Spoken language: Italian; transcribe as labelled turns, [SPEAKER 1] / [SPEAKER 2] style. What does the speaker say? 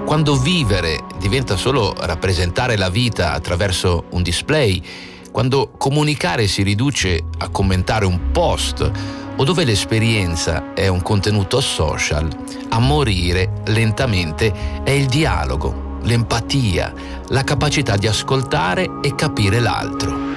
[SPEAKER 1] Quando vivere diventa solo rappresentare la vita attraverso un display, quando comunicare si riduce a commentare un post o dove l'esperienza è un contenuto social, a morire lentamente è il dialogo, l'empatia, la capacità di ascoltare e capire l'altro.